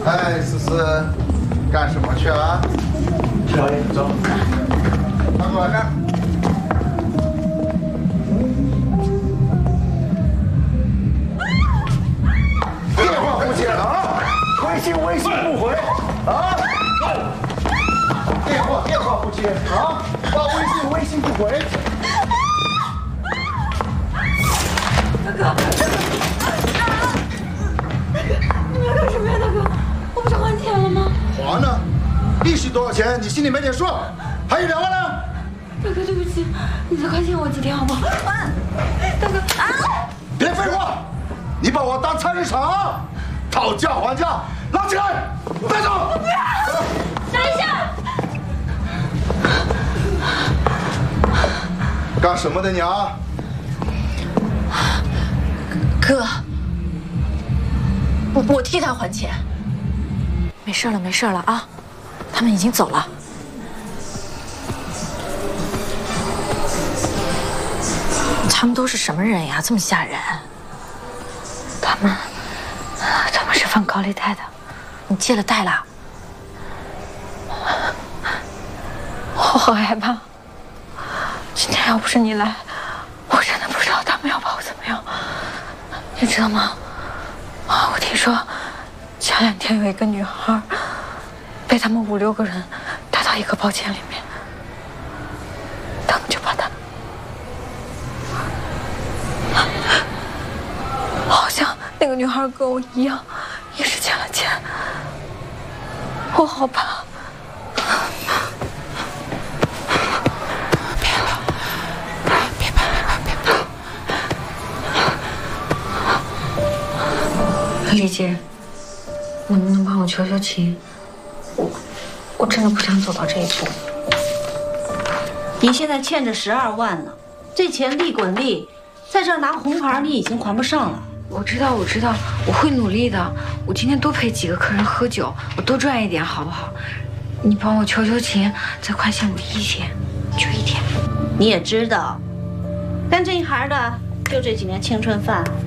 哎，思思，干什么去啊？ 去熬夜，走。 快过来看。电话不接了啊！微信不回啊！电话不接啊！发微信不回。 大哥，你们要干什么呀，大哥？我不是还钱了吗？ 还呢？利息多少钱？你心里没点数？还有2万呢？ 大哥，对不起，你再宽限我几天好不好？大哥啊！ 别废话，你把我当菜市场，讨价还价，拉起来，带走！ 等一下！ 干什么的你啊？ 哥，我替他还钱。没事了，没事了啊，他们已经走了。他们都是什么人呀？这么吓人！他们是放高利贷的，你借了贷了？我好害怕。今天要不是你来，我真的不知道他们要把我怎么样。你知道吗？我听说前2天有一个女孩被他们5、6个人带到一个包间里面，他们就把她，好像那个女孩跟我一样，也是欠了钱。我好怕。别怕。丽姐，能不能帮我求求情？我真的不想走到这一步。 你现在欠着12万呢，这钱利滚利，在这儿拿红牌你已经还不上了。 我知道，我会努力的。我今天多陪几个客人喝酒，我多赚一点，好不好？你帮我求求情，再宽限我1天，就1天。 你也知道，干这一行的就这几年青春饭，